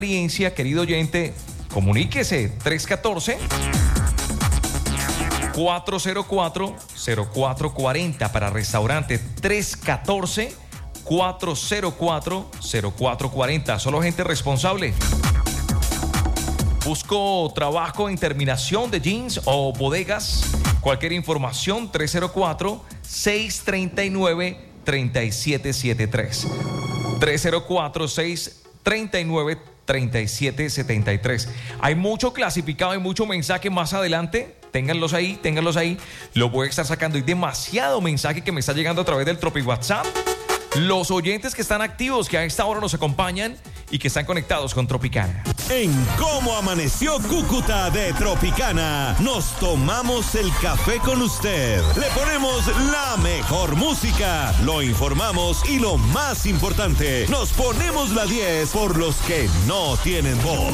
experiencia, querido oyente, comuníquese 314-404-0440 para restaurante 314-404-0440. Solo gente responsable. Busco trabajo en terminación de jeans o bodegas. Cualquier información 304-639-3773. 304-639-3773. Hay mucho clasificado, hay mucho mensaje más adelante. Ténganlos ahí. Lo voy a estar sacando. Hay demasiado mensaje que me está llegando a través del Tropi WhatsApp. Los oyentes que están activos, que a esta hora nos acompañan y que están conectados con Tropicana. En Cómo Amaneció Cúcuta de Tropicana, nos tomamos el café con usted. Le ponemos la mejor música, lo informamos y lo más importante, nos ponemos la 10 por los que no tienen voz.